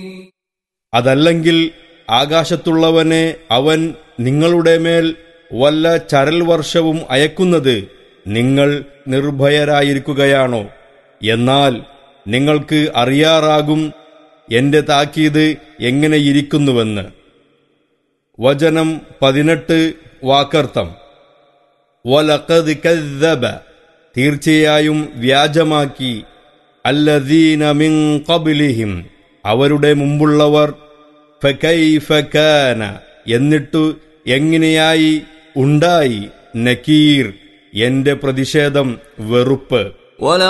അതല്ലെങ്കിൽ ആകാശത്തുള്ളവനെ അവൻ നിങ്ങളുടെ മേൽ വല്ല ചരൽ വർഷവും അയക്കുന്നത് നിങ്ങൾ നിർഭയരായിരിക്കുകയാണോ? എന്നാൽ നിങ്ങൾക്ക് അറിയാറാകും എന്റെ താക്കീത് എങ്ങനെയിരിക്കുന്നുവെന്ന്. വചനം 18 വാക്കർത്ഥം. വലഖദ് കദ്ദബ, തീർച്ചയായും വ്യാജമാക്കി, അല്ലദീന മിൻ ഖബ്ലിഹിം, അവരുടെ മുമ്പുള്ളവർ. ഫകൈഫ കാന, എന്നിട്ടു എങ്ങനെയായി ഉണ്ടായി, നകീർ, എന്റെ പ്രതിഷേധം, വെറുപ്പ്.